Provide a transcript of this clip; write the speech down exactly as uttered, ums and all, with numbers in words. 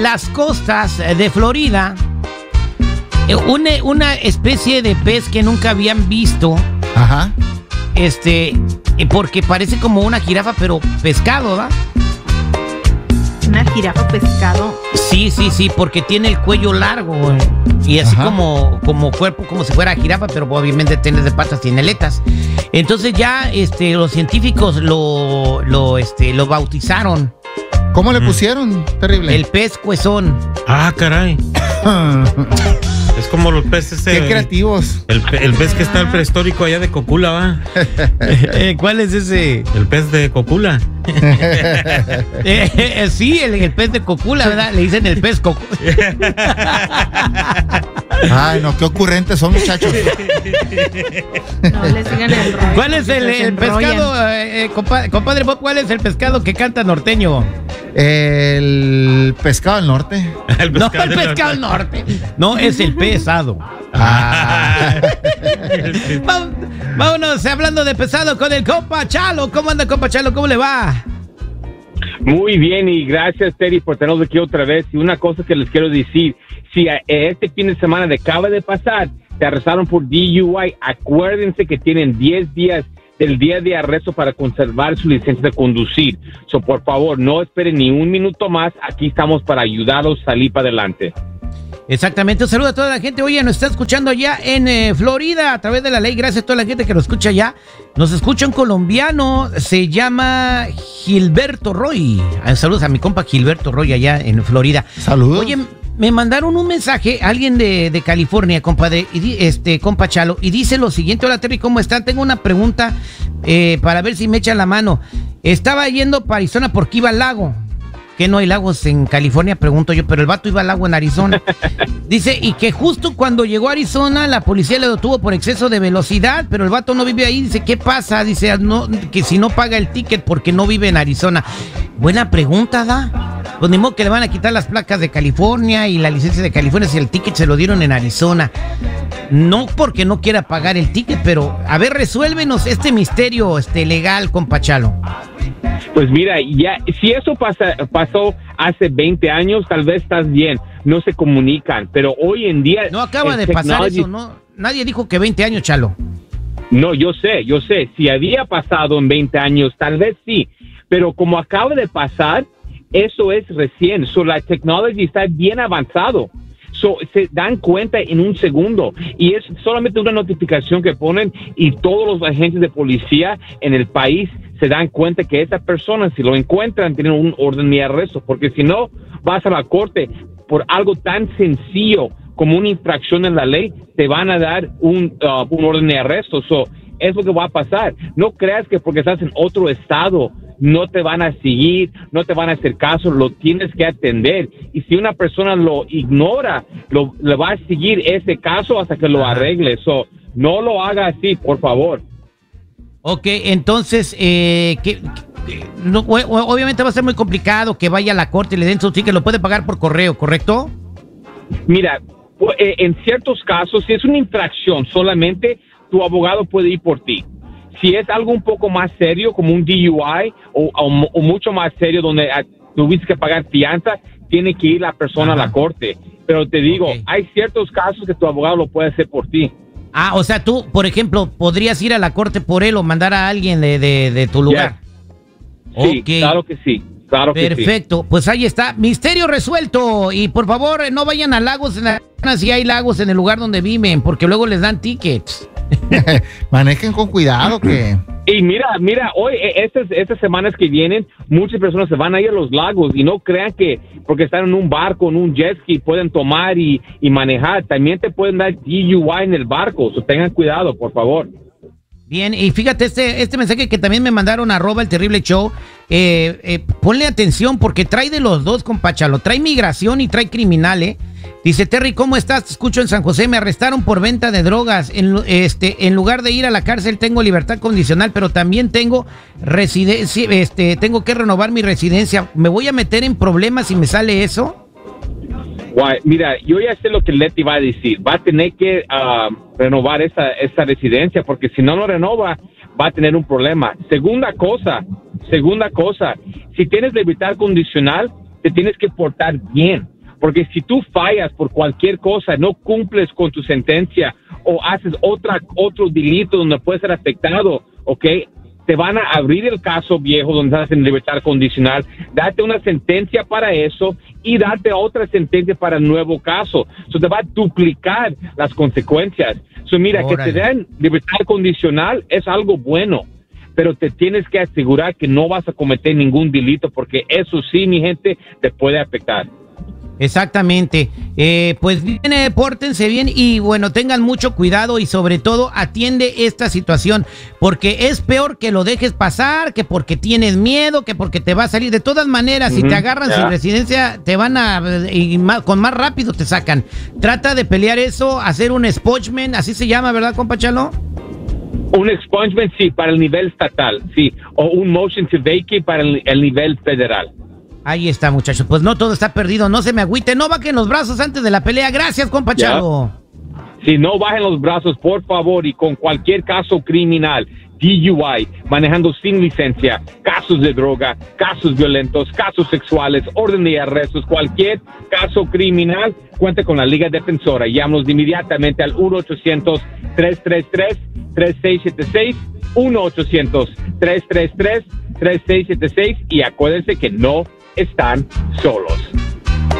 las costas de Florida, una, una especie de pez que nunca habían visto. Ajá. Este, porque parece como una jirafa, pero pescado, ¿verdad? Una jirafa pescado. Sí, sí, sí, porque tiene el cuello largo, güey, y así como, como cuerpo, como si fuera jirafa, pero obviamente tiene de patas, tiene aletas. Entonces ya este, los científicos lo, lo, este, lo bautizaron. ¿Cómo le pusieron? Terrible. El pez cuezón. Ah, caray. Es como los peces. Qué creativos. El, el pez que está el prehistórico allá de Cocula, ¿va? eh, ¿Cuál es ese? El pez de Cocula. eh, eh, sí, el, el pez de Cocula, ¿verdad? Le dicen el pez Cocula. Ay, no, qué ocurrentes son, muchachos. No le sigan el rollo. ¿Cuál es el, el pescado, eh, compadre, compadre Bob, cuál es el pescado que canta norteño? El pescado del norte. El No, el pescado del norte. No, es el pesado. Ah. Vamos- Vámonos, hablando de pesado con el compa Chalo. ¿Cómo anda, compa Chalo? ¿Cómo le va? Muy bien, y gracias, Terry, por tenernos aquí otra vez. Y una cosa que les quiero decir, si a- este fin de semana de acaba de pasar, te arrestaron por D U I, acuérdense que tienen diez días del día de arresto para conservar su licencia de conducir. So, por favor, no esperen ni un minuto más. Aquí estamos para ayudarlos a salir para adelante. Exactamente, un saludo a toda la gente. Oye, nos está escuchando ya en eh, Florida a través de la ley. Gracias a toda la gente que nos escucha allá. Nos escucha un colombiano, se llama Gilberto Roy. Ah, saludos a mi compa Gilberto Roy allá en Florida. Saludos. Oye, me mandaron un mensaje, alguien de, de California, compadre, y di- este, compa Chalo, y dice lo siguiente: hola Terry, ¿cómo están? Tengo una pregunta eh, para ver si me echan la mano. Estaba yendo para Arizona porque iba al lago. ¿Qué no hay lagos en California? Pregunto yo, pero el vato iba al lago en Arizona. Dice, y que justo cuando llegó a Arizona, la policía le detuvo por exceso de velocidad, pero el vato no vive ahí. Dice, ¿qué pasa? Dice, no, que si no paga el ticket porque no vive en Arizona. Buena pregunta, ¿da? Pues ni modo que le van a quitar las placas de California y la licencia de California si el ticket se lo dieron en Arizona. No porque no quiera pagar el ticket, pero a ver, resuélvenos este misterio este legal, compa Chalo. Pues mira, ya si eso pasa, pasó hace veinte años, tal vez estás bien, no se comunican, pero hoy en día... No acaba el de pasar technology- eso, ¿no? Nadie dijo que veinte años, Chalo. No, yo sé, yo sé, si había pasado en veinte años, tal vez sí, pero como acaba de pasar, eso es recién, so la tecnología está bien avanzado. So, se dan cuenta en un segundo y es solamente una notificación que ponen y todos los agentes de policía en el país se dan cuenta que esa persona, si lo encuentran, tienen un orden de arresto, porque si no, vas a la corte por algo tan sencillo como una infracción en la ley, te van a dar un, uh, un orden de arresto. So, es lo que va a pasar. No creas que porque estás en otro estado no te van a seguir, no te van a hacer caso, lo tienes que atender. Y si una persona lo ignora, lo, le va a seguir ese caso hasta que lo arregle. So, no lo haga así, por favor. Ok, entonces, eh, que, que- no, o- o- obviamente va a ser muy complicado que vaya a la corte y le den su ticket, lo puede pagar por correo, ¿correcto? Mira, pu- eh, en ciertos casos, si es una infracción solamente, tu abogado puede ir por ti. Si es algo un poco más serio, como un D U I, o, o- o mucho más serio, donde ah, tuviste que pagar fianza, tiene que ir la persona Ajá. a la corte. Pero te digo, Ok. hay ciertos casos que tu abogado lo puede hacer por ti. Ah, o sea, tú, por ejemplo, podrías ir a la corte por él o mandar a alguien de, de, de tu lugar. Sí, Ok. claro que sí. Claro que sí. Perfecto, pues ahí está, misterio resuelto. Y por favor, eh, no vayan a lagos en Arizona si hay lagos en el lugar donde viven, porque luego les dan tickets. Manejen con cuidado que... Y mira, mira, hoy, eh, estas, estas semanas que vienen, muchas personas se van a ir a los lagos y no crean que porque están en un barco, en un jet ski, pueden tomar y, y manejar. También te pueden dar D U I en el barco, so tengan cuidado, por favor. Bien, y fíjate, este, este mensaje que también me mandaron, arroba el terrible show, eh, eh, ponle atención porque trae de los dos, compa Chalo, trae migración y trae criminal, ¿eh? Dice, Terry, ¿cómo estás? Te escucho en San José, me arrestaron por venta de drogas. En, lu- este, en lugar de ir a la cárcel tengo libertad condicional, pero también tengo residencia, este, tengo que renovar mi residencia. ¿Me voy a meter en problemas si me sale eso? Guay, mira, yo ya sé lo que Leti va a decir. Va a tener que ah, renovar esa, esa residencia porque si no lo renova, va a tener un problema. Segunda cosa, segunda cosa, si tienes libertad condicional, te tienes que portar bien. Porque si tú fallas por cualquier cosa, no cumples con tu sentencia o haces otra, otro delito donde puedes ser afectado, ¿ok? Te van a abrir el caso viejo donde estás en libertad condicional, date una sentencia para eso y date otra sentencia para el nuevo caso. Eso te va a duplicar las consecuencias. So, mira, Órale. que te den libertad condicional es algo bueno, pero te tienes que asegurar que no vas a cometer ningún delito, porque eso sí, mi gente, te puede afectar. Exactamente. Eh, pues bien, eh, pórtense bien y bueno, tengan mucho cuidado y sobre todo atiende esta situación, porque es peor que lo dejes pasar, que porque tienes miedo, que porque te va a salir. De todas maneras, uh-huh. si te agarran yeah. sin residencia, te van a, y más, con más rápido te sacan. Trata de pelear eso, hacer un expungement, así se llama, ¿verdad, compa Chalo? Un expungement, sí, para el nivel estatal, sí, o un motion to vacate para el, el nivel federal. Ahí está, muchachos. Pues no todo está perdido. No se me agüite. No bajen los brazos antes de la pelea. Gracias, compa Chalo. Si no bajen los brazos, por favor, y con cualquier caso criminal, D U I, manejando sin licencia, casos de droga, casos violentos, casos sexuales, orden de arrestos, cualquier caso criminal, cuente con la Liga Defensora. Llámanos inmediatamente al uno ochocientos, tres tres tres, tres seis siete seis, uno ochocientos, tres tres tres, tres seis siete seis y acuérdense que no están solos.